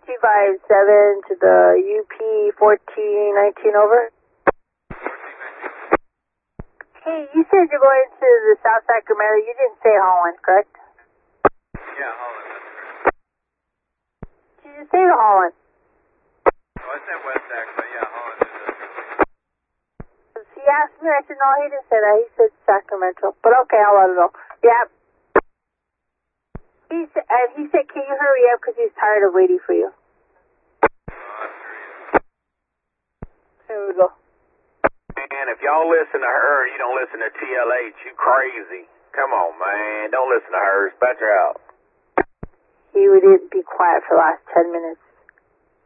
257 to the UP 1419 over. Hey, you said you're going to the South Sacramento. You didn't say Holland, correct? Yeah, Holland, that's correct. You just say Holland. Oh, I said West Sac, but yeah, Holland is it. He asked me, I said, no, he didn't say that. He said Sacramento. But okay, I'll let him know. Yeah. He said, can you hurry up because he's tired of waiting for you. There we go. Man, if y'all listen to her, you don't listen to TLH. You crazy. Come on, man. Don't listen to her. Spat her out. He didn't be quiet for the last 10 minutes.